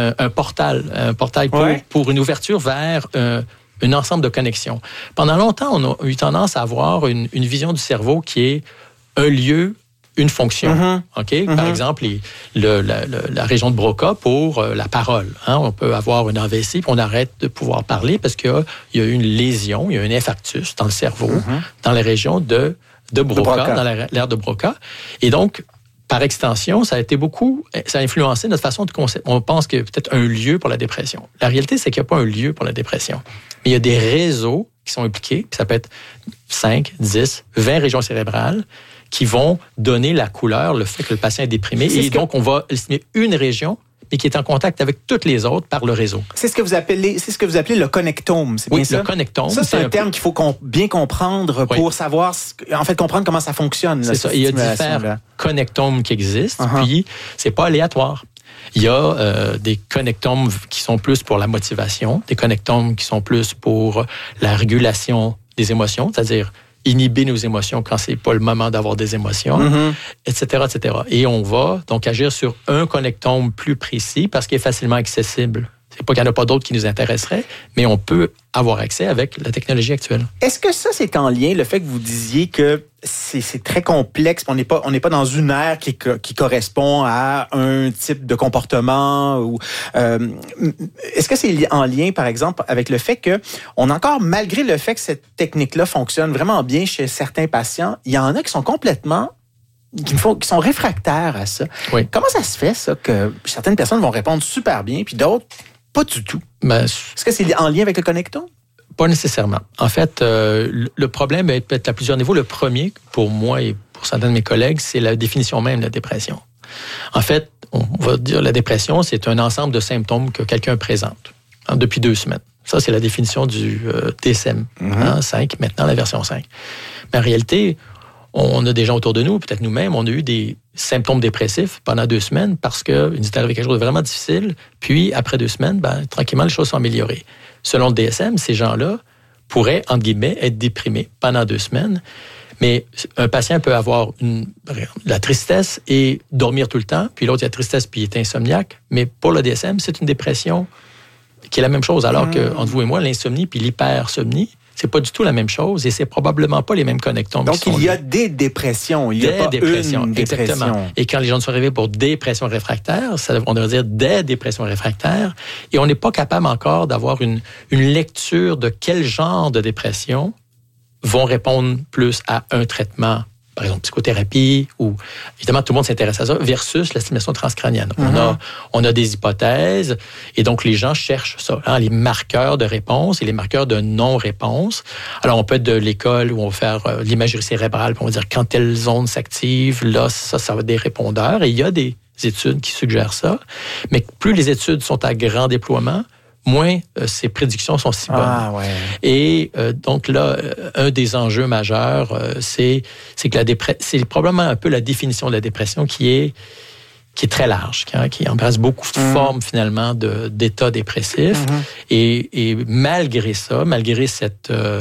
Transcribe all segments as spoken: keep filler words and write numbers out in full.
un, un portal, un portail pour, ouais. pour une ouverture vers un, un ensemble de connexions. Pendant longtemps, on a eu tendance à avoir une, une vision du cerveau qui est un lieu, une fonction. Mm-hmm. OK? Mm-hmm. Par exemple, les, le, la, la région de Broca pour euh, la parole. Hein? On peut avoir une A V C puis on arrête de pouvoir parler parce qu'il y a, il y a une lésion, il y a un infarctus dans le cerveau, mm-hmm. dans la région de, de Broca, de Broca. Dans l'aire de Broca. Et donc, par extension, ça a été beaucoup, ça a influencé notre façon de concept. On pense qu'il y a peut-être un lieu pour la dépression. La réalité, c'est qu'il n'y a pas un lieu pour la dépression. Mais il y a des réseaux qui sont impliqués, puis ça peut être cinq, dix, vingt régions cérébrales qui vont donner la couleur, le fait que le patient est déprimé. C'est et donc, que... on va estimer une région, mais qui est en contact avec toutes les autres par le réseau. C'est ce que vous appelez, c'est ce que vous appelez le connectome, c'est bien oui, ça? Oui, le connectome. Ça, c'est, c'est un, un terme peu... qu'il faut com- bien comprendre pour oui. savoir, en fait, comprendre comment ça fonctionne. C'est ça. Il y a différents connectomes qui existent, uh-huh. puis c'est pas aléatoire. Il y a euh, des connectomes qui sont plus pour la motivation, des connectomes qui sont plus pour la régulation des émotions, c'est-à-dire inhiber nos émotions quand c'est pas le moment d'avoir des émotions, mm-hmm. et cetera, et cetera. Et on va donc agir sur un connectome plus précis parce qu'il est facilement accessible. C'est pas qu'il n'y en a pas d'autres qui nous intéresseraient, mais on peut avoir accès avec la technologie actuelle. Est-ce que ça, c'est en lien, le fait que vous disiez que c'est, c'est très complexe, on n'est pas, on n'est pas dans une ère qui, qui correspond à un type de comportement ou euh, est-ce que c'est en lien, par exemple, avec le fait que on a encore, malgré le fait que cette technique-là fonctionne vraiment bien chez certains patients, il y en a qui sont complètement Qui, font, qui sont réfractaires à ça. Oui. Comment ça se fait, ça, que certaines personnes vont répondre super bien, puis d'autres, pas du tout? Ben, Est-ce que c'est en lien avec le connectome? Pas nécessairement. En fait, euh, le problème peut être à plusieurs niveaux. Le premier, pour moi et pour certains de mes collègues, c'est la définition même de la dépression. En fait, on va dire la dépression, c'est un ensemble de symptômes que quelqu'un présente hein, depuis deux semaines. Ça, c'est la définition du euh, D S M mm-hmm. hein, cinq, maintenant la version cinq. Mais en réalité, on a des gens autour de nous, peut-être nous-mêmes, on a eu des symptômes dépressifs pendant deux semaines parce qu'il nous est arrivé quelque chose de vraiment difficile. Puis, après deux semaines, ben, tranquillement, les choses sont améliorées. Selon le D S M, ces gens-là pourraient, entre guillemets, être déprimés pendant deux semaines. Mais un patient peut avoir une, la tristesse et dormir tout le temps. Puis l'autre, il a la tristesse puis il est insomniaque. Mais pour le D S M, c'est une dépression qui est la même chose. Alors mmh. que, entre vous et moi, l'insomnie puis l'hypersomnie, c'est pas du tout la même chose et c'est probablement pas les mêmes connecteurs. Donc, il y a des dépressions. Il y a des pas dépressions, une dépression. Exactement. Et quand les gens sont arrivés pour dépression réfractaire, ça, on devrait dire des dépressions réfractaires. Et on n'est pas capable encore d'avoir une, une lecture de quel genre de dépression vont répondre plus à un traitement, par exemple psychothérapie, ou évidemment tout le monde s'intéresse à ça, versus la stimulation transcrânienne. Mm-hmm. On a, on a des hypothèses, et donc les gens cherchent ça, hein, les marqueurs de réponse et les marqueurs de non-réponse. Alors on peut être de l'école où on va faire euh, l'imagerie cérébrale, puis on va dire quand telle zone s'active, là, ça, ça va être des répondeurs, et il y a des études qui suggèrent ça, mais plus les études sont à grand déploiement, moins euh, ces prédictions sont si bonnes. Ah, ouais. Et euh, donc là, euh, un des enjeux majeurs, euh, c'est, c'est que la dépre- c'est probablement un peu la définition de la dépression qui est, qui est très large, qui, hein, qui embrasse beaucoup de mmh. formes finalement de, d'états dépressifs. Mmh. Et, et malgré ça, malgré cette... Euh,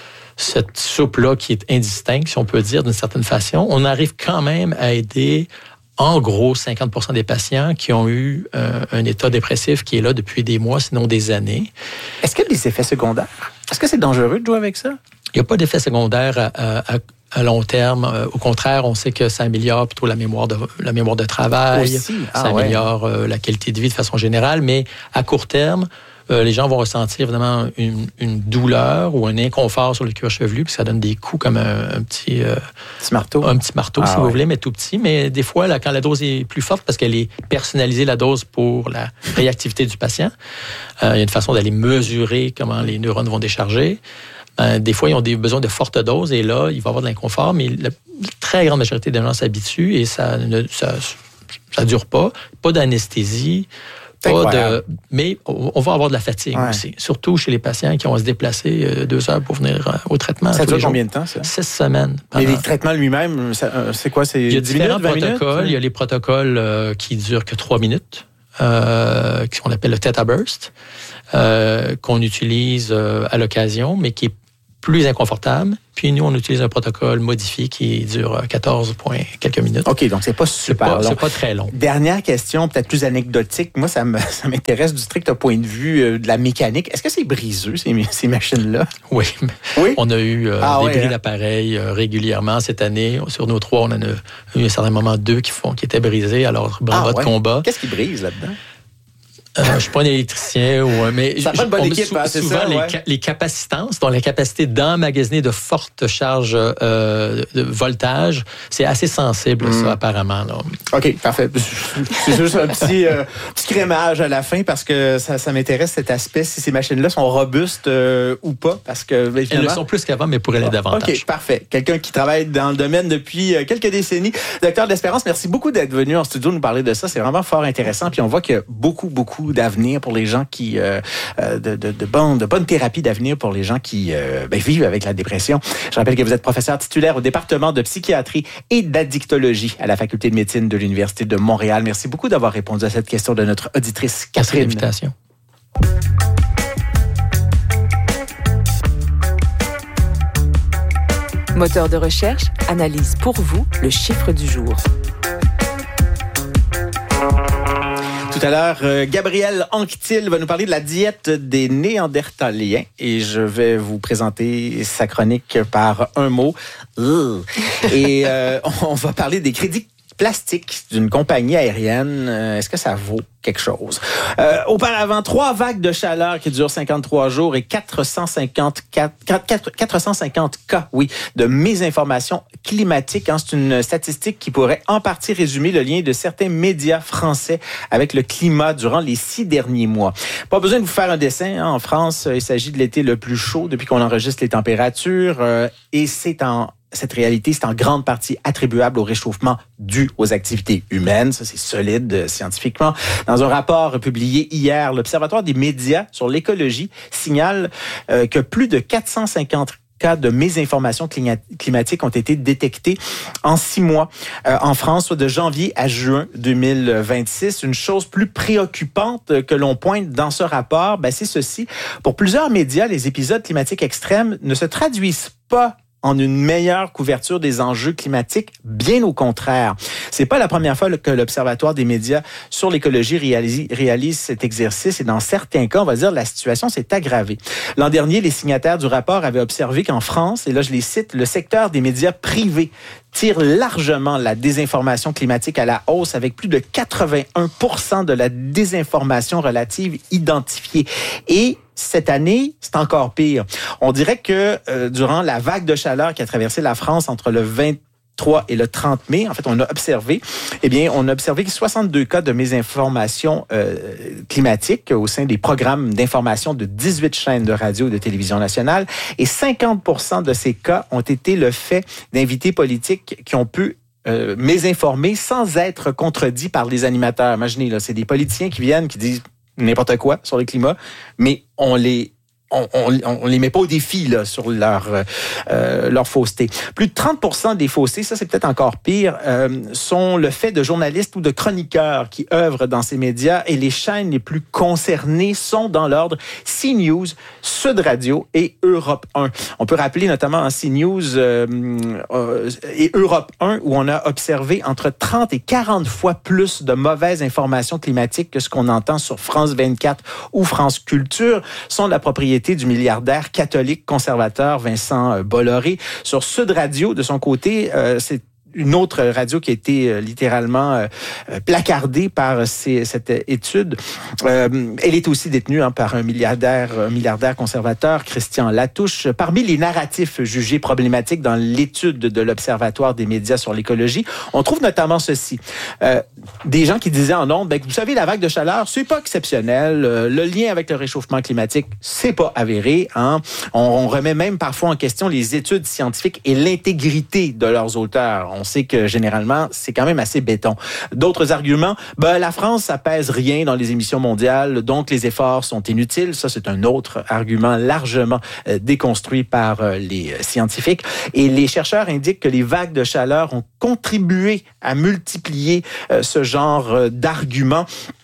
cette soupe-là qui est indistincte, si on peut dire d'une certaine façon, on arrive quand même à aider en gros cinquante pour cent des patients qui ont eu euh, un état dépressif qui est là depuis des mois, sinon des années. Est-ce qu'il y a des effets secondaires? Est-ce que c'est dangereux de jouer avec ça? Il n'y a pas d'effet secondaire à, à, à long terme. Euh, au contraire, on sait que ça améliore plutôt la mémoire de, la mémoire de travail. Aussi? Ah, ça améliore ouais. euh, la qualité de vie de façon générale, mais à court terme, Euh, les gens vont ressentir évidemment une, une douleur ou un inconfort sur le cuir chevelu, puis ça donne des coups comme un, un petit, euh, petit marteau, un petit marteau ah, si ouais. vous voulez, mais tout petit. Mais des fois, là, quand la dose est plus forte, parce qu'elle est personnalisée, la dose pour la réactivité du patient, euh, il y a une façon d'aller mesurer comment les neurones vont décharger. Euh, des fois, ils ont des besoins de fortes doses et là, il va y avoir de l'inconfort, mais la, la très grande majorité des gens s'habituent et ça ne ça, ça dure pas. Pas d'anesthésie. Pas de, mais on va avoir de la fatigue ouais. aussi, surtout chez les patients qui ont à se déplacer deux heures pour venir au traitement. Ça dure combien de temps, ça? Six semaines. Pendant... Mais les traitements lui-même, c'est quoi? C'est il y a différents minutes, protocoles. Minutes? Il y a les protocoles euh, qui durent que trois minutes, euh, qu'on appelle le Theta Burst, euh, qu'on utilise euh, à l'occasion, mais qui est plus inconfortable. Puis nous, on utilise un protocole modifié qui dure quatorze points quelques minutes. OK, donc c'est pas super c'est pas, long. C'est pas très long. Dernière question, peut-être plus anecdotique. Moi, ça, me, ça m'intéresse du strict point de vue euh, de la mécanique. Est-ce que c'est briseux, ces, ces machines-là? Oui. Oui? On a eu euh, ah, des ouais, bris hein? régulièrement euh, régulièrement cette année. Sur nos trois, on en a eu à un certain moment deux qui, font, qui étaient brisés. Alors, bravo ah, de ouais. combat. Qu'est-ce qui brise là-dedans? Euh, je ne suis pas un électricien, ou, mais ça prend une bonne équipe, sou- hein, c'est souvent ça, les, ouais. ca- les capacitances, donc la capacité d'emmagasiner de fortes charges euh, de voltage, c'est assez sensible, mm. ça, apparemment. Là. OK, parfait. C'est juste un petit, euh, petit crémage à la fin parce que ça, ça m'intéresse cet aspect, si ces machines-là sont robustes euh, ou pas. Parce que, évidemment, elles le sont plus qu'avant, mais pourraient l'être davantage. OK, parfait. Quelqu'un qui travaille dans le domaine depuis quelques décennies. Docteur L'Espérance, merci beaucoup d'être venu en studio nous parler de ça. C'est vraiment fort intéressant. Puis on voit qu'il y a beaucoup, beaucoup d'avenir pour les gens qui... Euh, de, de, de, bon, de bonnes thérapies d'avenir pour les gens qui euh, ben, vivent avec la dépression. Je rappelle que vous êtes professeur titulaire au département de psychiatrie et d'addictologie à la Faculté de médecine de l'Université de Montréal. Merci beaucoup d'avoir répondu à cette question de notre auditrice Catherine. Merci de l'invitation. Moteur de recherche analyse pour vous le chiffre du jour. Tout à l'heure, euh, Gabriel Anquetil va nous parler de la diète des Néandertaliens et je vais vous présenter sa chronique par un mot. Et euh, on va parler des crédits plastiques d'une compagnie aérienne. Euh, est-ce que ça vaut quelque chose? Euh, auparavant, trois vagues de chaleur qui durent cinquante-trois jours et quatre cent cinquante-quatre, quatre cent cinquante cas, oui, de mésinformation climatique. Hein, c'est une statistique qui pourrait en partie résumer le lien de certains médias français avec le climat durant les six derniers mois. Pas besoin de vous faire un dessin. Hein, en France, il s'agit de l'été le plus chaud depuis qu'on enregistre les températures euh, et c'est en Cette réalité, c'est en grande partie attribuable au réchauffement dû aux activités humaines. Ça, c'est solide euh, scientifiquement. Dans un rapport publié hier, l'Observatoire des médias sur l'écologie signale euh, que plus de quatre cent cinquante cas de mésinformation climatique ont été détectés en six mois euh, en France, soit de janvier à juin deux mille vingt-six. Une chose plus préoccupante que l'on pointe dans ce rapport, ben, c'est ceci. Pour plusieurs médias, les épisodes climatiques extrêmes ne se traduisent pas en une meilleure couverture des enjeux climatiques, bien au contraire. C'est pas la première fois que l'Observatoire des médias sur l'écologie réalise, réalise cet exercice et dans certains cas, on va dire, la situation s'est aggravée. L'an dernier, les signataires du rapport avaient observé qu'en France, et là je les cite, le secteur des médias privés tire largement la désinformation climatique à la hausse avec plus de quatre-vingt-un pour cent de la désinformation relative identifiée. Et cette année, c'est encore pire. On dirait que euh, durant la vague de chaleur qui a traversé la France entre le vingt-trois et le trente mai, en fait, on a observé, eh bien, on a observé soixante-deux cas de mésinformation euh, climatique au sein des programmes d'information de dix-huit chaînes de radio et de télévision nationale. Et cinquante pour cent de ces cas ont été le fait d'invités politiques qui ont pu euh, mésinformer sans être contredits par les animateurs. Imaginez, là, c'est des politiciens qui viennent, qui disent n'importe quoi sur le climat, mais on les On, on, on les met pas au défi là, sur leur, euh, leur fausseté. Plus de trente pour cent des faussetés, ça c'est peut-être encore pire, euh, sont le fait de journalistes ou de chroniqueurs qui œuvrent dans ces médias et les chaînes les plus concernées sont dans l'ordre CNews, Sud Radio et Europe un. On peut rappeler notamment en CNews euh, euh, et Europe un où on a observé entre trente et quarante fois plus de mauvaises informations climatiques que ce qu'on entend sur France vingt-quatre ou France Culture, sont de la propriété du milliardaire catholique conservateur Vincent Bolloré. Sur Sud Radio, de son côté, euh, c'est une autre radio qui a été euh, littéralement euh, placardée par ces, cette étude. Euh, elle est aussi détenue hein, par un milliardaire, un milliardaire conservateur, Christian Latouche. Parmi les narratifs jugés problématiques dans l'étude de l'Observatoire des médias sur l'écologie, on trouve notamment ceci. Euh, des gens qui disaient en ondes, ben, vous savez, la vague de chaleur, c'est pas exceptionnel. Euh, le lien avec le réchauffement climatique, c'est pas avéré. Hein. On, on remet même parfois en question les études scientifiques et l'intégrité de leurs auteurs. On sait que généralement, c'est quand même assez béton. D'autres arguments, ben, la France, ça pèse rien dans les émissions mondiales, donc les efforts sont inutiles. Ça, c'est un autre argument largement euh, déconstruit par euh, les scientifiques. Et les chercheurs indiquent que les vagues de chaleur ont contribué à multiplier euh, ce genre euh, d'arguments.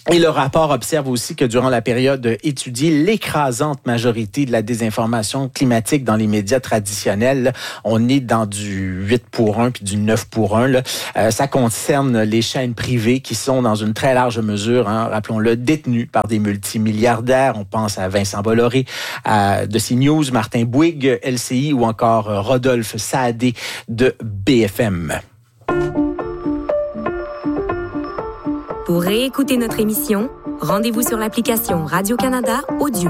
Et le rapport observe aussi que durant la période étudiée, l'écrasante majorité de la désinformation climatique dans les médias traditionnels, on est dans du huit pour un puis du neuf pour un. Là. Euh, ça concerne les chaînes privées qui sont dans une très large mesure, hein, rappelons-le, détenues par des multimilliardaires. On pense à Vincent Bolloré, à de CNews, Martin Bouygues, L C I ou encore Rodolphe Saadé de B F M. Pour réécouter notre émission, rendez-vous sur l'application Radio-Canada Audio.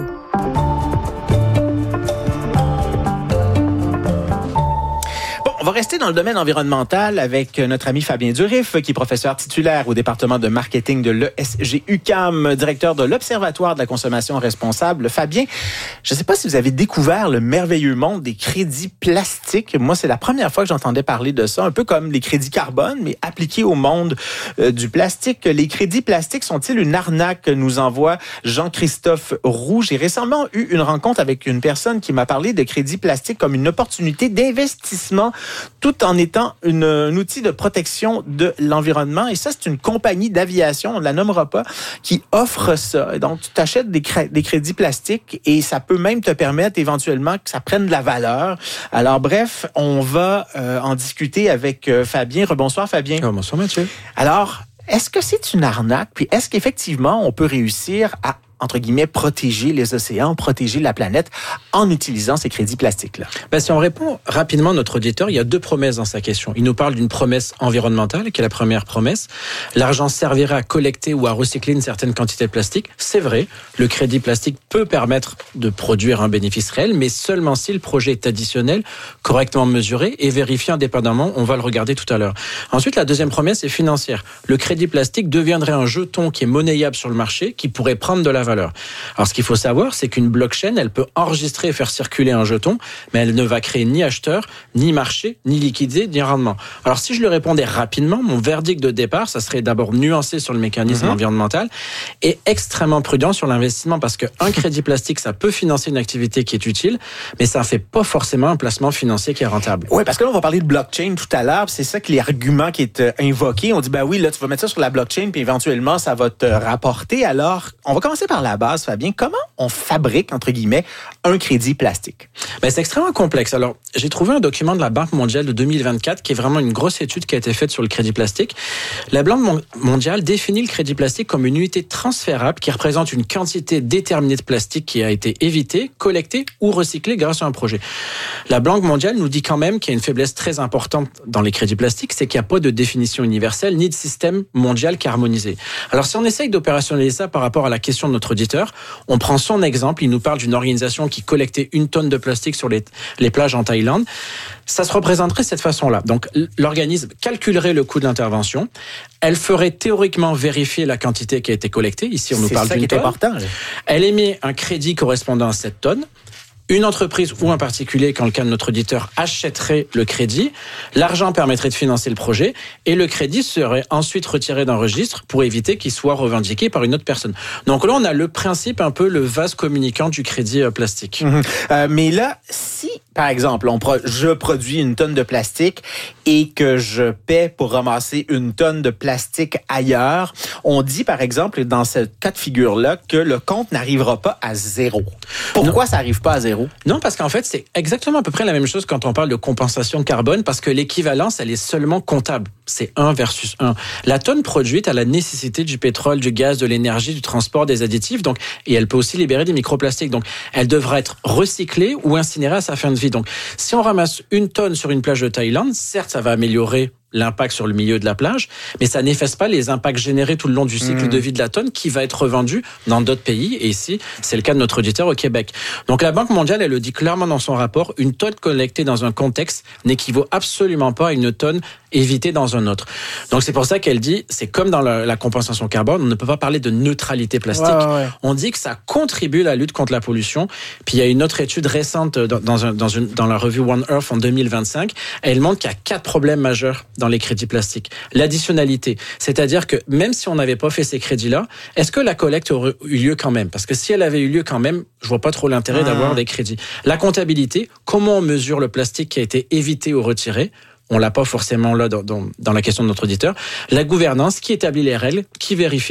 On va rester dans le domaine environnemental avec notre ami Fabien Durif, qui est professeur titulaire au département de marketing de l'E S G U Q A M, directeur de l'Observatoire de la consommation responsable. Fabien, je ne sais pas si vous avez découvert le merveilleux monde des crédits plastiques. Moi, c'est la première fois que j'entendais parler de ça, un peu comme les crédits carbone, mais appliqués au monde euh, du plastique. Les crédits plastiques sont-ils une arnaque, nous envoie Jean-Christophe Roux. J'ai récemment eu une rencontre avec une personne qui m'a parlé de crédits plastiques comme une opportunité d'investissement tout en étant une, un outil de protection de l'environnement. Et ça, c'est une compagnie d'aviation, on ne la nommera pas, qui offre ça. Donc, tu t'achètes des, cré- des crédits plastiques et ça peut même te permettre éventuellement que ça prenne de la valeur. Alors, bref, on va euh, en discuter avec euh, Fabien. Rebonsoir, Fabien. Oh, bonsoir, Mathieu. Alors, est-ce que c'est une arnaque? Puis, est-ce qu'effectivement, on peut réussir à entre guillemets, protéger les océans, protéger la planète en utilisant ces crédits plastiques-là? Ben, si on répond rapidement à notre auditeur, il y a deux promesses dans sa question. Il nous parle d'une promesse environnementale, qui est la première promesse. L'argent servirait à collecter ou à recycler une certaine quantité de plastique. C'est vrai, le crédit plastique peut permettre de produire un bénéfice réel, mais seulement si le projet est additionnel, correctement mesuré et vérifié indépendamment. On va le regarder tout à l'heure. Ensuite, la deuxième promesse est financière. Le crédit plastique deviendrait un jeton qui est monnayable sur le marché, qui pourrait prendre de la valeur. Alors, ce qu'il faut savoir, c'est qu'une blockchain, elle peut enregistrer et faire circuler un jeton, mais elle ne va créer ni acheteur, ni marché, ni liquidité, ni rendement. Alors, si je le répondais rapidement, mon verdict de départ, ça serait d'abord nuancé sur le mécanisme mmh. environnemental et extrêmement prudent sur l'investissement, parce qu'un crédit plastique, ça peut financer une activité qui est utile, mais ça ne fait pas forcément un placement financier qui est rentable. Oui, parce que là, on va parler de blockchain tout à l'heure, c'est ça que l'argument qui est invoqué. On dit, ben oui, là, tu vas mettre ça sur la blockchain, puis éventuellement, ça va te rapporter. Alors, on va commencer par la base, Fabien. Comment on fabrique, entre guillemets, un crédit plastique? Ben, c'est extrêmement complexe. Alors, j'ai trouvé un document de la Banque mondiale de deux mille vingt-quatre qui est vraiment une grosse étude qui a été faite sur le crédit plastique. La Banque mondiale définit le crédit plastique comme une unité transférable qui représente une quantité déterminée de plastique qui a été évitée, collectée ou recyclée grâce à un projet. La Banque mondiale nous dit quand même qu'il y a une faiblesse très importante dans les crédits plastiques, c'est qu'il n'y a pas de définition universelle ni de système mondial qui est harmonisé. Alors, si on essaye d'opérationnaliser ça par rapport à la question de notre auditeur, on prend son exemple, il nous parle d'une organisation qui collectait une tonne de plastique sur les, les plages en Thaïlande. Ça se représenterait de cette façon-là. Donc, l'organisme calculerait le coût de l'intervention. Elle ferait théoriquement vérifier la quantité qui a été collectée. Ici, on nous C'est parle ça d'une qui est tonne. important. Là. Elle émet un crédit correspondant à cette tonne. Une entreprise ou un particulier, quand le cas de notre auditeur, achèterait le crédit. L'argent permettrait de financer le projet et le crédit serait ensuite retiré d'un registre pour éviter qu'il soit revendiqué par une autre personne. Donc là, on a le principe, un peu le vase communicant du crédit plastique. Mmh. Euh, mais là, si, par exemple, on pro- je produis une tonne de plastique et que je paie pour ramasser une tonne de plastique ailleurs, on dit, par exemple, dans ce cas de figure-là, que le compte n'arrivera pas à zéro. Pourquoi non. ça n'arrive pas à zéro? Non, parce qu'en fait, c'est exactement à peu près la même chose quand on parle de compensation carbone, parce que l'équivalence, elle est seulement comptable. C'est un versus un. La tonne produite a la nécessité du pétrole, du gaz, de l'énergie, du transport, des additifs, donc, et elle peut aussi libérer des microplastiques. Donc, elle devra être recyclée ou incinérée à sa fin de vie. Donc, si on ramasse une tonne sur une plage de Thaïlande, certes, ça va améliorer l'impact sur le milieu de la plage, mais ça n'efface pas les impacts générés tout le long du cycle mmh. de vie de la tonne qui va être revendu dans d'autres pays. Et ici, c'est le cas de notre auditeur au Québec. Donc, la Banque mondiale, elle le dit clairement dans son rapport, une tonne collectée dans un contexte n'équivaut absolument pas à une tonne évitée dans un autre. Donc, c'est pour ça qu'elle dit, c'est comme dans la, la compensation carbone, on ne peut pas parler de neutralité plastique. Ouais, ouais. On dit que ça contribue à la lutte contre la pollution. Puis, il y a une autre étude récente dans, dans, un, dans, une, dans la revue One Earth en deux mille vingt-cinq. Elle montre qu'il y a quatre problèmes majeurs dans les crédits plastiques. L'additionnalité, c'est-à-dire que même si on n'avait pas fait ces crédits-là, est-ce que la collecte aurait eu lieu quand même? Parce que si elle avait eu lieu quand même, je vois pas trop l'intérêt mmh. d'avoir des crédits. La comptabilité, comment on mesure le plastique qui a été évité ou retiré? On l'a pas forcément là dans, dans, dans la question de notre auditeur. La gouvernance, qui établit les règles, qui vérifie?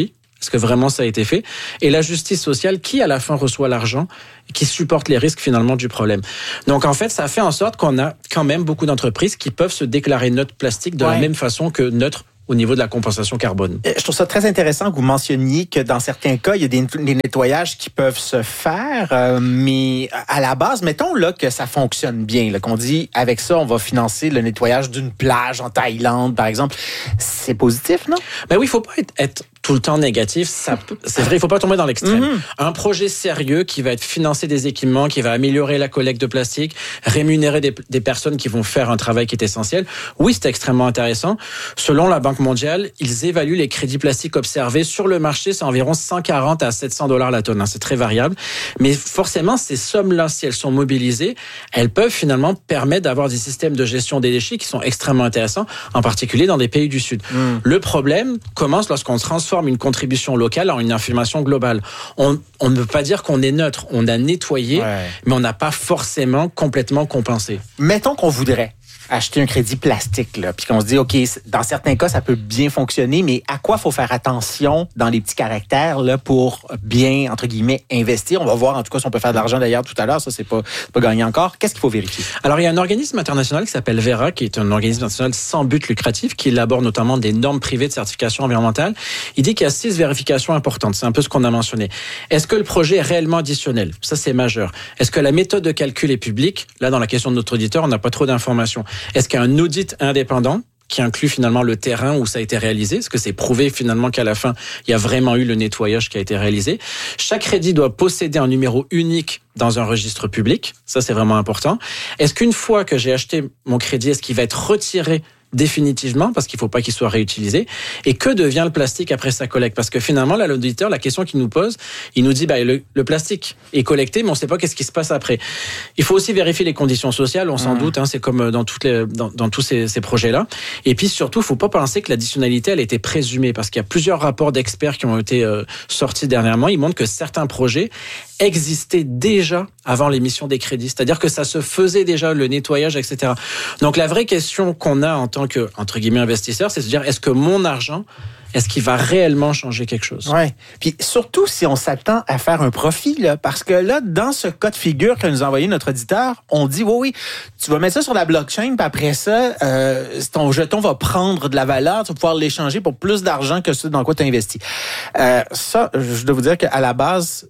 Est-ce que vraiment ça a été fait? Et la justice sociale, qui à la fin reçoit l'argent, qui supporte les risques finalement du problème. Donc en fait, ça fait en sorte qu'on a quand même beaucoup d'entreprises qui peuvent se déclarer neutres plastique de ouais. la même façon que neutres au niveau de la compensation carbone. Je trouve ça très intéressant que vous mentionniez que dans certains cas, il y a des, des nettoyages qui peuvent se faire, euh, mais à la base, mettons là que ça fonctionne bien, là, qu'on dit avec ça, on va financer le nettoyage d'une plage en Thaïlande, par exemple. C'est positif, non? Ben oui, il faut pas être, être tout le temps négatif. Ça, c'est vrai, il faut pas tomber dans l'extrême. Mm-hmm. Un projet sérieux qui va être financer des équipements, qui va améliorer la collecte de plastique, rémunérer des, des personnes qui vont faire un travail qui est essentiel. Oui, c'est extrêmement intéressant. Selon la Banque mondiale, ils évaluent les crédits plastiques observés sur le marché, c'est environ cent quarante à sept cents dollars la tonne. Hein. C'est très variable. Mais forcément, ces sommes-là, si elles sont mobilisées, elles peuvent finalement permettre d'avoir des systèmes de gestion des déchets qui sont extrêmement intéressants, en particulier dans des pays du Sud. Mm. Le problème commence lorsqu'on transforme une contribution locale en une information globale. On, on ne peut pas dire qu'on est neutre. On a nettoyé, ouais. mais on n'a pas forcément complètement compensé. Mettons qu'on voudrait acheter un crédit plastique, là, puis qu'on se dit, OK, dans certains cas, ça peut bien fonctionner, mais à quoi faut faire attention dans les petits caractères là, pour bien, entre guillemets, investir? On va voir, en tout cas, si on peut faire de l'argent d'ailleurs tout à l'heure. Ça, c'est pas, c'est pas gagné encore. Qu'est-ce qu'il faut vérifier? Alors, il y a un organisme international qui s'appelle Verra, qui est un organisme international sans but lucratif, qui élabore notamment des normes privées de certification environnementale. Il dit qu'il y a six vérifications importantes. C'est un peu ce qu'on a mentionné. Est-ce que le projet est réellement additionnel? Ça, c'est majeur. Est-ce que la méthode de calcul est publique? Là, dans la question de notre auditeur, on n'a pas trop d'informations. Est-ce qu'il y a un audit indépendant qui inclut finalement le terrain où ça a été réalisé? Est-ce que c'est prouvé finalement qu'à la fin, il y a vraiment eu le nettoyage qui a été réalisé? Chaque crédit doit posséder un numéro unique dans un registre public. Ça, c'est vraiment important. Est-ce qu'une fois que j'ai acheté mon crédit, est-ce qu'il va être retiré définitivement, parce qu'il ne faut pas qu'il soit réutilisé? Et que devient le plastique après sa collecte? Parce que finalement, là, l'auditeur, la question qu'il nous pose, il nous dit, bah, le, le plastique est collecté, mais on ne sait pas qu'est-ce qui se passe après. Il faut aussi vérifier les conditions sociales, on s'en mmh. doute, hein, c'est comme dans, toutes les, dans, dans tous ces, ces projets-là. Et puis surtout, il ne faut pas penser que l'additionnalité, elle a été présumée, parce qu'il y a plusieurs rapports d'experts qui ont été euh, sortis dernièrement. Ils montrent que certains projets existaient déjà avant l'émission des crédits. C'est-à-dire que ça se faisait déjà, le nettoyage, et cetera. Donc la vraie question qu'on a en tant que, entre guillemets, investisseur, c'est de se dire, est-ce que mon argent, est-ce qu'il va réellement changer quelque chose? Oui. Puis surtout si on s'attend à faire un profit, là, parce que là, dans ce cas de figure que nous a envoyé notre auditeur, on dit, oui, oui, tu vas mettre ça sur la blockchain, puis après ça, euh, ton jeton va prendre de la valeur, tu vas pouvoir l'échanger pour plus d'argent que ce dans quoi tu as investi. Euh, ça, je dois vous dire qu'à la base,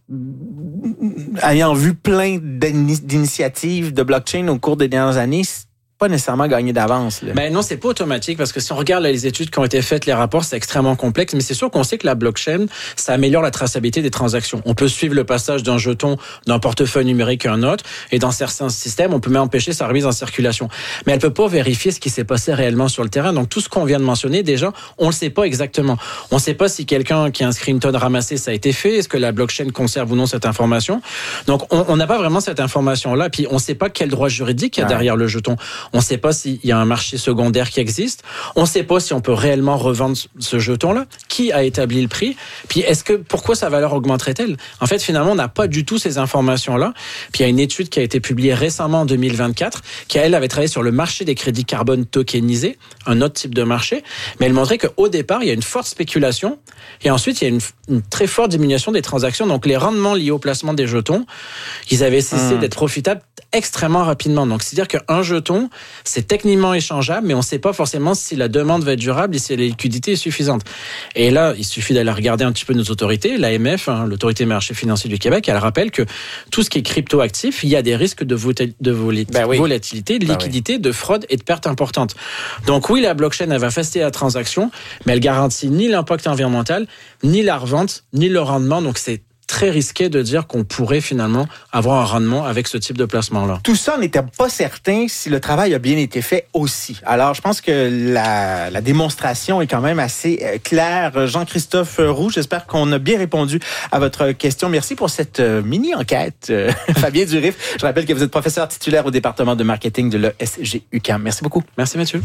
ayant vu plein d'initiatives de blockchain au cours des dernières années, pas nécessairement gagné d'avance. Là. Ben non, c'est pas automatique parce que si on regarde là, les études qui ont été faites, les rapports, c'est extrêmement complexe. Mais c'est sûr qu'on sait que la blockchain, ça améliore la traçabilité des transactions. On peut suivre le passage d'un jeton d'un portefeuille numérique à un autre, et dans certains systèmes, on peut même empêcher sa remise en circulation. Mais elle peut pas vérifier ce qui s'est passé réellement sur le terrain. Donc tout ce qu'on vient de mentionner, déjà, on le sait pas exactement. On sait pas si quelqu'un qui a inscrit une tonne ramassée, ça a été fait. Est-ce que la blockchain conserve ou non cette information? Donc on n'a pas vraiment cette information-là. Puis on sait pas quel droit juridique il y a derrière le jeton. On ne sait pas s'il y a un marché secondaire qui existe. On ne sait pas si on peut réellement revendre ce jeton-là. Qui a établi le prix? Puis est-ce que pourquoi sa valeur augmenterait-elle? En fait, finalement, on n'a pas du tout ces informations-là. Puis il y a une étude qui a été publiée récemment en deux mille vingt-quatre, qui elle avait travaillé sur le marché des crédits carbone tokenisés, un autre type de marché, mais elle montrait qu'au départ, il y a une forte spéculation et ensuite il y a une, une très forte diminution des transactions. Donc les rendements liés au placement des jetons, ils avaient cessé mmh. d'être profitables extrêmement rapidement. Donc c'est-à-dire qu'un jeton, c'est techniquement échangeable, mais on ne sait pas forcément si la demande va être durable et si la liquidité est suffisante. Et là, il suffit d'aller regarder un petit peu nos autorités. L'A M F, hein, l'Autorité des marchés financiers du Québec, elle rappelle que tout ce qui est crypto-actif, il y a des risques de, vol- de vol- ben oui. volatilité, de liquidité, ben oui. de fraude et de pertes importantes. Donc oui, la blockchain, elle va faciliter la transaction, mais elle garantit ni l'impact environnemental, ni la revente, ni le rendement. Donc c'est très risqué de dire qu'on pourrait finalement avoir un rendement avec ce type de placement-là. Tout ça, on n'était pas certain si le travail a bien été fait aussi. Alors, je pense que la, la démonstration est quand même assez claire. Jean-Christophe Roux, j'espère qu'on a bien répondu à votre question. Merci pour cette mini-enquête. Fabien Durif, je rappelle que vous êtes professeur titulaire au département de marketing de l'E S G U Q A M. Merci beaucoup. Merci, Mathieu.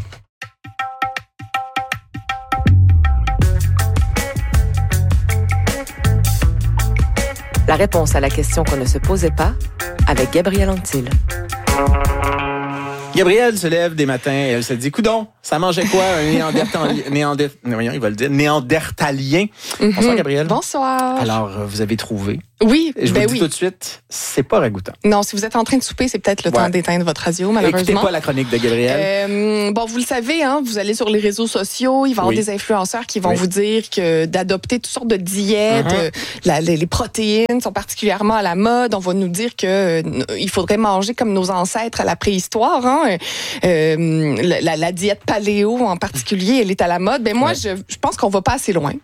La réponse à la question qu'on ne se posait pas avec Gabriel Antil. Gabrielle se lève des matins et elle se dit, coudon, ça mangeait quoi un néandertalien, néander... voyons, il va le dire, néandertalien. Mm-hmm. Bonsoir Gabrielle. Bonsoir. Alors, vous avez trouvé. Oui, je ben vous dis oui. tout de suite, c'est pas ragoûtant. Non, si vous êtes en train de souper, c'est peut-être le ouais. temps d'éteindre votre radio, malheureusement. Écoutez pas la chronique de Gabrielle. Euh, bon, vous le savez, hein, vous allez sur les réseaux sociaux, il va y avoir oui. des influenceurs qui vont oui. vous dire que d'adopter toutes sortes de diètes, uh-huh. euh, la, les, les protéines sont particulièrement à la mode. On va nous dire que euh, il faudrait manger comme nos ancêtres à la préhistoire. Hein. Euh, la, la diète paléo en particulier, elle est à la mode. Ben moi, ouais. je, je pense qu'on va pas assez loin.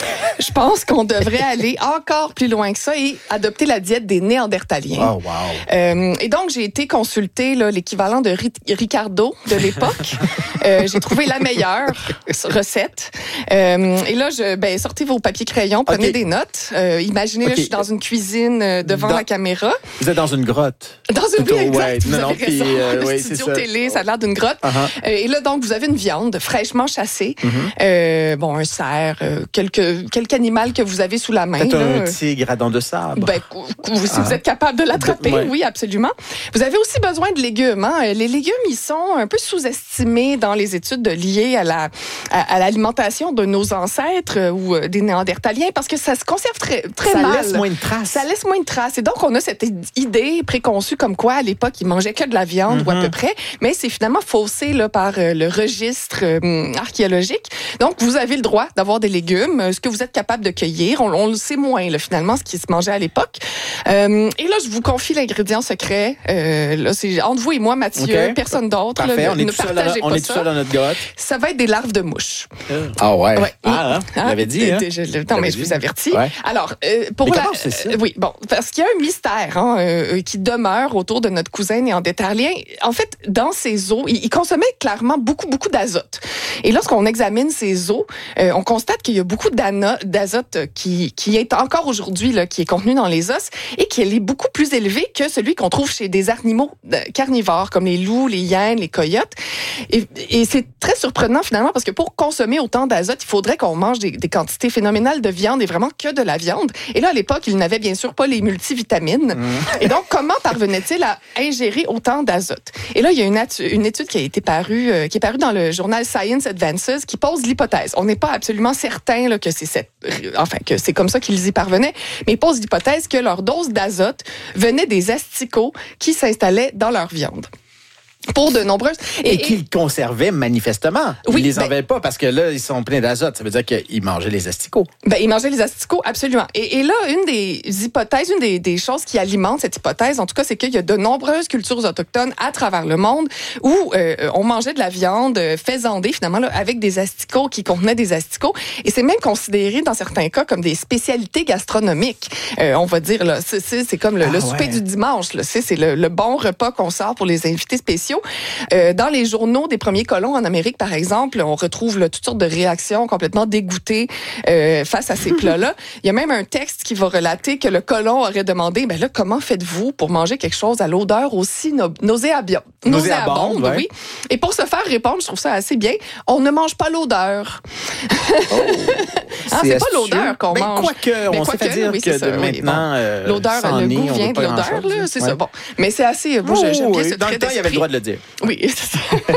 Je pense qu'on devrait aller encore plus loin que ça et adopter la diète des Néandertaliens. Oh, wow. Euh, et donc, j'ai été consulter là, l'équivalent de Ri- Ricardo de l'époque. euh, j'ai trouvé la meilleure recette. Euh, et là, je, ben, sortez vos papiers crayons, prenez okay. des notes. Euh, imaginez, okay. là, je suis dans une cuisine euh, devant dans, la caméra. Vous êtes dans une grotte. Dans une grotte, exact. Ouais. Vous non, avez non, raison. Puis, euh, le oui, studio c'est télé, ça. ça a l'air d'une grotte. Uh-huh. Euh, et là, donc, vous avez une viande fraîchement chassée. Mm-hmm. Euh, bon, un cerf, euh, quelque, quelque animal que vous avez sous la main. Peut-être là. un tigre à dents de sable. Ben, si ah. vous êtes capable de l'attraper, ouais. oui, absolument. Vous avez aussi besoin de légumes. Hein? Les légumes, ils sont un peu sous-estimés dans les études liées à, la, à, à l'alimentation de nos ancêtres ou des Néandertaliens parce que ça se conserve très, très ça mal. Ça laisse moins de traces. Ça laisse moins de traces. Et donc, on a cette idée préconçue comme quoi, à l'époque, ils mangeaient que de la viande mm-hmm. ou à peu près, mais c'est finalement faussé là, par le registre euh, archéologique. Donc, vous avez le droit d'avoir des légumes, ce que vous êtes capable de cueillir. On, on le sait moins, là, finalement, ce qui se mangeait à l'époque. Euh, et là, je vous confie l'ingrédient secret. Euh, là, c'est entre vous et moi, Mathieu, okay. personne d'autre. Parfait, là, on est ne tout seul, dans, on est tout seul dans notre grotte. Ça va être des larves de mouches. Ah ouais? ouais. Ah, hein? Vous l'avez dit, hein? Je, je, non, mais je vous avertis. Ouais. Alors, euh, pour mais la... comment c'est ça? Euh, oui, bon, parce qu'il y a un mystère hein, euh, qui demeure autour de notre cousin néandertalien. En fait, dans ses os, il, il consommait clairement beaucoup, beaucoup d'azote. Et lorsqu'on examine ses os, euh, on constate qu'il y a beaucoup d'azote qui, qui est encore aujourd'hui, là, qui est contenu dans les os et qui est beaucoup plus élevé que celui qu'on trouve chez des animaux carnivores comme les loups, les hyènes, les coyotes. Et, et c'est très surprenant finalement parce que pour consommer autant d'azote, il faudrait qu'on mange des, des quantités phénoménales de viande et vraiment que de la viande. Et là, à l'époque, il n'avait bien sûr pas les multivitamines. Mmh. Et donc, comment parvenait-il à ingérer autant d'azote? Et là, il y a une, atu- une étude qui a été parue, euh, qui est parue dans le journal Science Advances qui pose l'hypothèse. On n'est pas absolument certain là, que c'est cette, enfin que c'est comme ça qu'ils y parvenaient, mais ils posent l'hypothèse que leur dose d'azote venait des asticots qui s'installaient dans leur viande. Pour de nombreuses... Et, et qu'ils conservaient manifestement. Ils oui, les ben, enlevaient pas parce que là, ils sont pleins d'azote. Ça veut dire qu'ils mangeaient les asticots. Ben, ils mangeaient les asticots, absolument. Et, et là, une des hypothèses, une des, des choses qui alimente cette hypothèse, en tout cas, c'est qu'il y a de nombreuses cultures autochtones à travers le monde où euh, on mangeait de la viande faisandée, finalement, là, avec des asticots qui contenaient des asticots. Et c'est même considéré, dans certains cas, comme des spécialités gastronomiques. Euh, on va dire, là, c'est, c'est, c'est comme le, ah, le souper ouais. du dimanche. Là, c'est, c'est le, le bon repas qu'on sort pour les invités spéciaux. Euh, dans les journaux des premiers colons en Amérique, par exemple, on retrouve là, toutes sortes de réactions complètement dégoûtées euh, face à ces plats-là. Il y a même un texte qui va relater que le colon aurait demandé, ben là, comment faites-vous pour manger quelque chose à l'odeur aussi no- nauséabonde? Nauséabonde, ouais. oui. Et pour se faire répondre, je trouve ça assez bien, on ne mange pas l'odeur. Oh, hein, c'est, c'est pas l'odeur qu'on ben, mange. Quoique, on sait dire oui, que ça, de oui, maintenant, bon, euh, l'odeur, le goût nez, vient de l'odeur, chose, là, c'est ouais. ça. Bon, mais c'est assez. Moi, oh, j'aime bien oui. ce Dans trait le temps, il y avait le droit de le dire. Oui, c'est ça.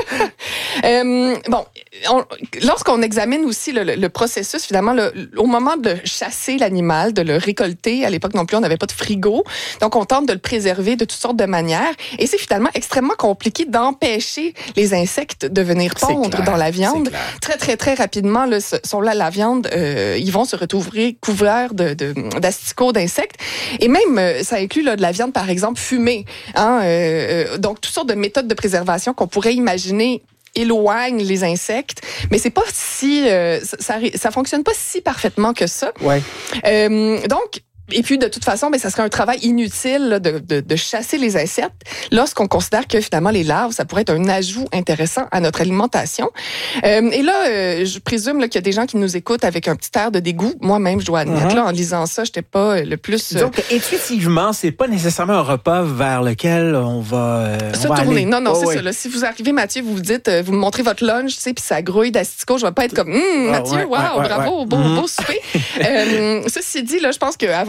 euh, bon, on, lorsqu'on examine aussi le, le, le processus, finalement, le, au moment de chasser l'animal, de le récolter, à l'époque non plus, on n'avait pas de frigo, donc on tente de le préserver de toutes sortes de manières, et c'est finalement extrêmement compliqué d'empêcher les insectes de venir pondre clair, dans la viande. Très, très, très rapidement, là, sont là la viande, euh, ils vont se retrouver couverts de, de, d'asticots, d'insectes, et même, euh, ça inclut là, de la viande, par exemple, fumée. Hein, euh, donc, toutes sortes de méthodes de préservation qu'on pourrait imaginer éloignent les insectes, mais c'est pas si euh, ça, ça ça fonctionne pas si parfaitement que ça. Ouais. Euh, donc Et puis, de toute façon, ben, ça serait un travail inutile là, de, de, de chasser les insectes lorsqu'on considère que, finalement, les larves, ça pourrait être un ajout intéressant à notre alimentation. Euh, et là, euh, je présume là, qu'il y a des gens qui nous écoutent avec un petit air de dégoût. Moi-même, je dois admettre, mm-hmm. là, en lisant ça, j'étais pas le plus... Euh... Donc, intuitivement, c'est pas nécessairement un repas vers lequel on va, euh, se on va tourner. aller. Non, non, oh, c'est ouais. ça. Là. Si vous arrivez, Mathieu, vous vous dites, euh, vous me montrez votre lunch, tu sais, puis ça grouille d'asticots, je vais pas être comme, hum, Mathieu, oh, ouais, wow, ouais, bravo, ouais, beau, mm-hmm. beau souper. euh, ceci dit, là, je pense qu'avant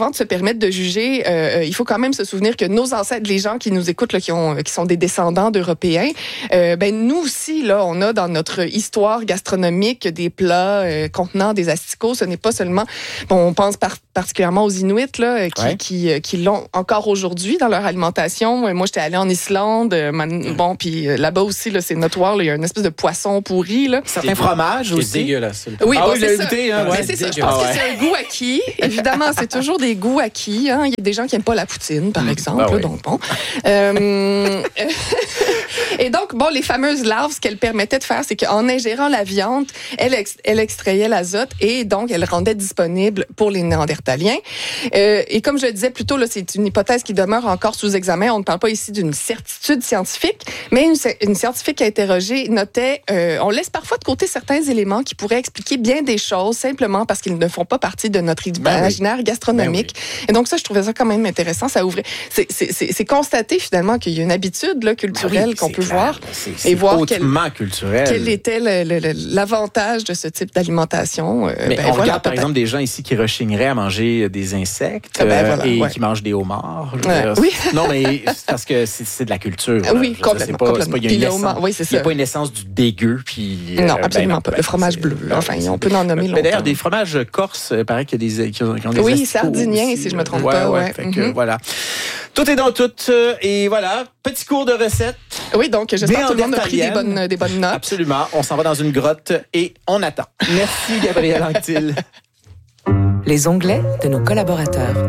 avant de se permettre de juger, euh, il faut quand même se souvenir que nos ancêtres, les gens qui nous écoutent, là, qui, ont, qui sont des descendants d'Européens, euh, ben nous aussi, là, on a dans notre histoire gastronomique des plats euh, contenant des asticots. Ce n'est pas seulement, bon, on pense par, particulièrement aux Inuits là, qui, ouais. qui, qui l'ont encore aujourd'hui dans leur alimentation. Moi, j'étais allée en Islande, euh, man, bon, puis euh, là-bas aussi, là, c'est notoire, là, il y a une espèce de poisson pourri. Là. Certains fromages aussi. C'est dégueulasse. Oui, ah bon, oui, c'est j'ai ça. goûté, hein, Mais ouais, c'est ça. Je dégueulasse. pense Ah que c'est un goût acquis. Évidemment, c'est toujours des goûts acquis. Hein. Il y a des gens qui n'aiment pas la poutine, par exemple. Ah oui. Donc, bon. Euh, Et donc, bon, les fameuses larves, ce qu'elles permettaient de faire, c'est qu'en ingérant la viande, elle, ex- elle extrayait l'azote et donc elle rendait disponible pour les Néandertaliens. Euh, et comme je le disais plus tôt, là, c'est une hypothèse qui demeure encore sous examen. On ne parle pas ici d'une certitude scientifique, mais une, une scientifique interrogée notait, euh, on laisse parfois de côté certains éléments qui pourraient expliquer bien des choses simplement parce qu'ils ne font pas partie de notre imaginaire ben oui. gastronomique. Ben oui. Et donc ça, je trouvais ça quand même intéressant. Ça ouvrait, c'est, c'est, c'est, c'est constater finalement qu'il y a une habitude là, culturelle ben oui, qu'on peut clair. voir c'est, c'est et voir hautement quel, culturel. quel était le, le, le, l'avantage de ce type d'alimentation. Euh, Mais ben on voilà, regarde par peut-être. exemple des gens ici qui rechigneraient à manger des insectes Ah ben euh, voilà, et ouais. qui mangent des homards. Ouais, oui. Non, mais c'est parce que c'est, c'est de la culture. Ah, oui, là. complètement. C'est pas, complètement. c'est pas, il y a une Puis le homard, essence, oui, c'est il y a ça. pas une essence du dégueu. Puis, Non, euh, absolument ben non, pas. ben Le fromage c'est, bleu. Enfin, c'est, on peut en nommer mais longtemps. d'ailleurs, des fromages corses, il paraît qu'il y a des, qui ont, qui ont des Oui, asticots sardiniens, aussi, si je me trompe ouais, pas. Ouais, ouais. fait que, Mm-hmm. voilà. Tout est dans tout. euh, Et voilà, petit cours de recettes. Oui, donc j'espère que tout le monde a pris des Néandertalienne. bonnes, des bonnes notes. Absolument. On s'en va dans une grotte et on attend. Merci, Gabrielle Anctil. Les onglets de nos collaborateurs.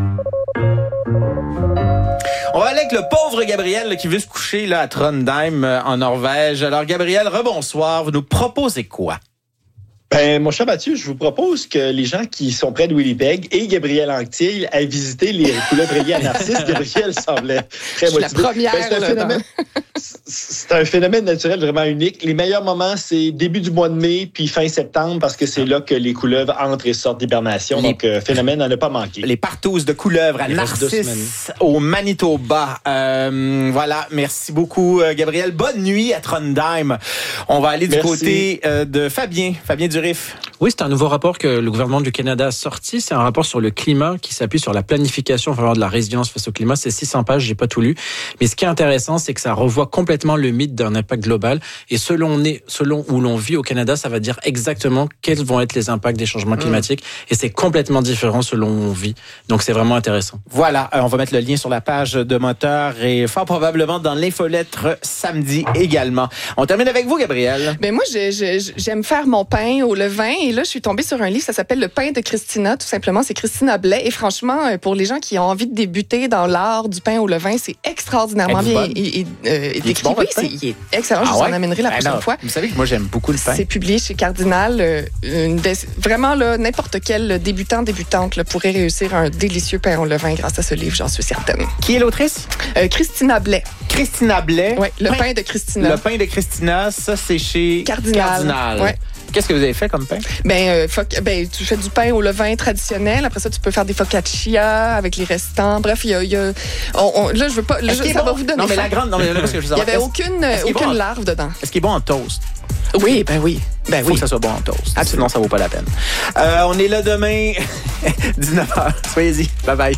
On va aller avec le pauvre Gabriel là, qui veut se coucher là, à Trondheim, euh, en Norvège. Alors, Gabriel, rebonsoir. Vous nous proposez quoi? Ben, mon cher Mathieu, je vous propose que les gens qui sont près de Winnipeg et Gabriel Anctil aient visité les couleuvriers à Narcisse. Gabriel semblait très Je suis motivé. la première. Ben, c'est, un là, phénomène, c'est un phénomène naturel vraiment unique. Les meilleurs moments, c'est début du mois de mai puis fin septembre parce que c'est là que les couleuvres entrent et sortent d'hibernation. Les... Donc, euh, phénomène à ne pas manquer. Les partouzes de couleuvres à Il reste deux Narcisse, au Manitoba. Euh, voilà, merci beaucoup, euh, Gabriel. Bonne nuit à Trondheim. On va aller du Merci. côté euh, de Fabien, Fabien Durif. Oui, c'est un nouveau rapport que le gouvernement du Canada a sorti. C'est un rapport sur le climat qui s'appuie sur la planification en faveur de la résilience face au climat. C'est six cents pages, j'ai pas tout lu. Mais ce qui est intéressant, c'est que ça revoit complètement le mythe d'un impact global. Et selon, on est, selon où l'on vit au Canada, ça va dire exactement quels vont être les impacts des changements climatiques. Mmh. Et c'est complètement différent selon où on vit. Donc c'est vraiment intéressant. Voilà, euh, on va mettre le lien sur la page de Moteur et fort probablement dans l'infolettre samedi également. On termine avec vous, Gabrielle. Ben moi, je, je, j'aime faire mon pain au levain. Et là, je suis tombée sur un livre, ça s'appelle Le pain de Christina, tout simplement. C'est Christina Blais. Et franchement, pour les gens qui ont envie de débuter dans l'art du pain au levain, c'est extraordinairement Êtes-vous bien bonne? et, et, euh, Il est décrit. bon, Oui, votre pain? c'est, il est excellent. Je Ah vous ouais? en amènerai la Ben prochaine non, fois. Vous savez que moi, j'aime beaucoup le pain. C'est publié chez Cardinal. Euh, une des, vraiment, là, n'importe quel débutant, débutante là, pourrait réussir un délicieux pain au levain grâce à ce livre, j'en suis certaine. Qui est l'autrice? Euh, Christina Blais. Christina Blais. Oui, Le Pain- pain de Christina. Le pain de Christina, ça, c'est chez Cardinal. Cardinal. Ouais. Qu'est-ce que vous avez fait comme pain? Ben, euh, foc- ben, tu fais du pain au levain traditionnel. Après ça, tu peux faire des focaccia avec les restants. Bref, il y a, il y a on, on- là, je veux pas. Là, Est-ce je- qu'il est ça bon? va vous donner Non, mais faim. la grande. Non, mais là, parce que je veux Il y savoir, avait est-ce- aucune, est-ce qu'il est aucune bon en- larve dedans. Est-ce qu'il est bon en toast? Oui, ben oui. Ben Il faut oui. que ça soit bon en toast. Absolument. Sinon, ça vaut pas la peine. Euh, on est là demain, dix-neuf heures. Soyez-y. Bye bye.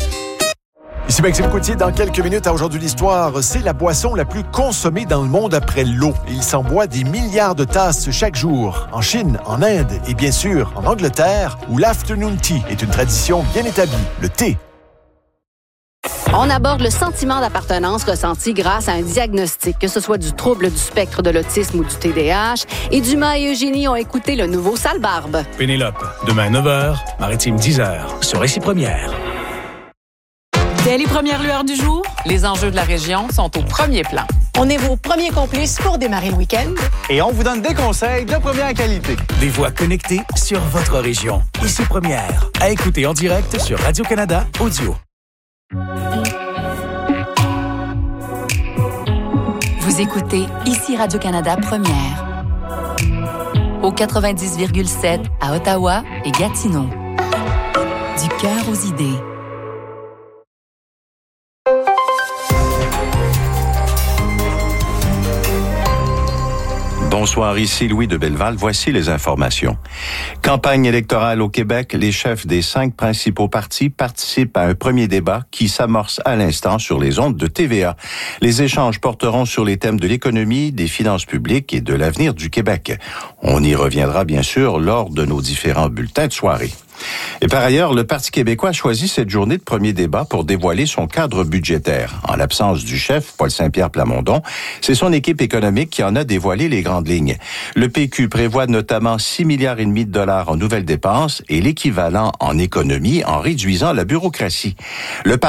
Ici Maxime Coutier, dans quelques minutes à Aujourd'hui l'Histoire, c'est la boisson la plus consommée dans le monde après l'eau. Il s'en boit des milliards de tasses chaque jour. En Chine, en Inde et bien sûr en Angleterre, où l'afternoon tea est une tradition bien établie, le thé. On aborde le sentiment d'appartenance ressenti grâce à un diagnostic, que ce soit du trouble du spectre de l'autisme ou du T D A H. Et Dumas et Eugénie ont écouté le nouveau Sale Barbe. Pénélope, demain neuf heures, Maritime dix heures, sur Récit Première. Dès les premières lueurs du jour, les enjeux de la région sont au premier plan. On est vos premiers complices pour démarrer le week-end. Et on vous donne des conseils de première qualité. Des voix connectées sur votre région. Ici Première. À écouter en direct sur Radio-Canada Audio. Vous écoutez Ici Radio-Canada Première. Au quatre-vingt-dix virgule sept à Ottawa et Gatineau. Du cœur aux idées. Bonsoir, ici Louis de Belleval. Voici les informations. Campagne électorale au Québec, les chefs des cinq principaux partis participent à un premier débat qui s'amorce à l'instant sur les ondes de T V A. Les échanges porteront sur les thèmes de l'économie, des finances publiques et de l'avenir du Québec. On y reviendra bien sûr lors de nos différents bulletins de soirée. Et par ailleurs, le Parti québécois a choisi cette journée de premier débat pour dévoiler son cadre budgétaire. En l'absence du chef, Paul Saint-Pierre Plamondon, c'est son équipe économique qui en a dévoilé les grandes lignes. Le P Q prévoit notamment six milliards et demi de dollars en nouvelles dépenses et l'équivalent en économie en réduisant la bureaucratie. Le